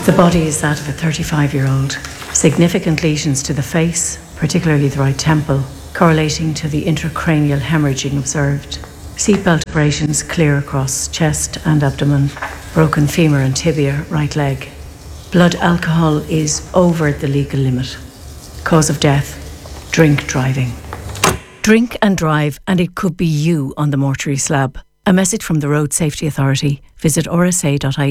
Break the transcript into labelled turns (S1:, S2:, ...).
S1: The body is that of a 35-year-old. Significant lesions to the face, particularly the right temple, correlating to the intracranial hemorrhaging observed. Seatbelt abrasions clear across chest and abdomen. Broken femur and tibia, right leg. Blood alcohol is over the legal limit. Cause of death, drink driving. Drink and drive, and it could be you on the mortuary slab. A message from the Road Safety Authority. Visit rsa.ie